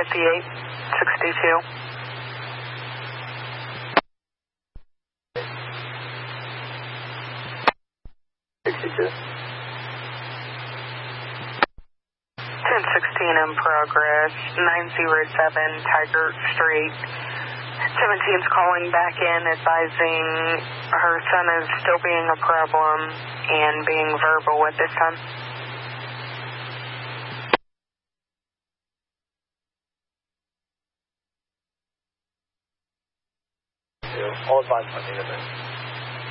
5862. 62. 1016 in progress, 907 Tiger Street. 17's calling back in, advising her son is still being a problem and being verbal at this time. All advised on the